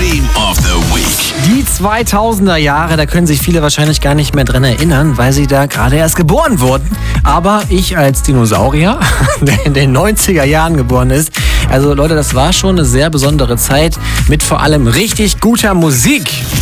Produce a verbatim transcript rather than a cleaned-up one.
Dream of the Week. Die zweitausender Jahre, da können sich viele wahrscheinlich gar nicht mehr dran erinnern, weil sie da gerade erst geboren wurden. Aber ich als Dinosaurier, der in den neunziger Jahren geboren ist, also Leute, das war schon eine sehr besondere Zeit mit vor allem richtig guter Musik.